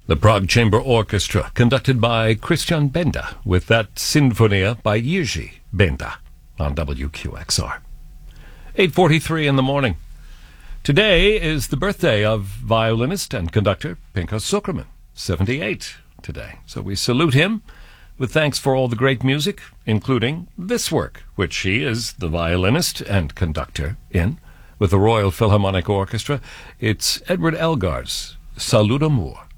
The Prague Chamber Orchestra, conducted by Christian Benda, with that Sinfonia by Jiří Benda on WQXR. 8:43 in the morning. Today is the birthday of violinist and conductor Pinchas Zukerman, 78 today. So we salute him with thanks for all the great music, including this work, which he is the violinist and conductor in, with the Royal Philharmonic Orchestra. It's Edward Elgar's Salut Amour.